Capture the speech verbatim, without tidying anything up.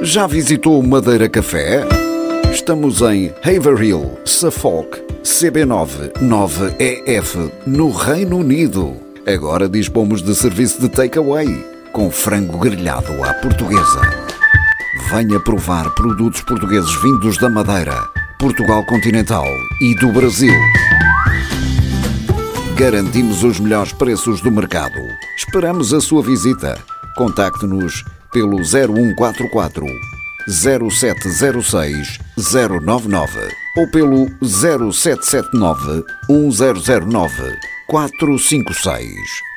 Já visitou Madeira Café? Estamos em Haverhill, Suffolk, C B nove nove E F, no Reino Unido. Agora dispomos de serviço de takeaway, com frango grelhado à portuguesa. Venha provar produtos portugueses vindos da Madeira, Portugal continental e do Brasil. Garantimos os melhores preços do mercado. Esperamos a sua visita. Contacte-nos pelo zero um quatro quatro, zero sete zero seis, zero nove nove ou pelo zero sete sete nove, um zero zero nove, quatro cinco seis.